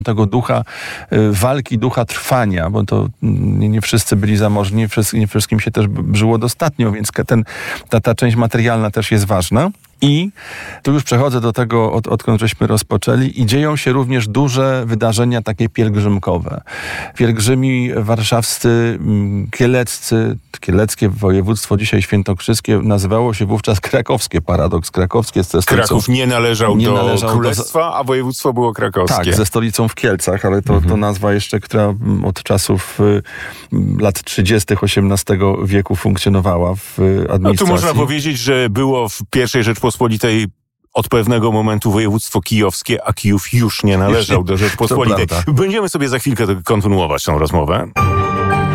tego ducha walki, ducha trwania, bo to nie wszyscy byli zamożni, nie wszystkim się też żyło dostatnio, więc ta część materialna też jest ważna. I tu już przechodzę do tego, odkąd żeśmy rozpoczęli, i dzieją się również duże wydarzenia takie pielgrzymkowe. Pielgrzymi warszawscy, kieleckie województwo, dzisiaj świętokrzyskie, nazywało się wówczas krakowskie, paradoks. Krakowskie ze stolicą. Kraków nie należał do królestwa, a województwo było krakowskie. Tak, ze stolicą w Kielcach, ale to nazwa jeszcze, która od czasów lat 30. XVIII wieku funkcjonowała w administracji. No tu można powiedzieć, że było w pierwszej Rzeczpospolitej od pewnego momentu województwo kijowskie, a Kijów już nie należał do Rzeczpospolitej. Będziemy sobie za chwilkę kontynuować tę rozmowę.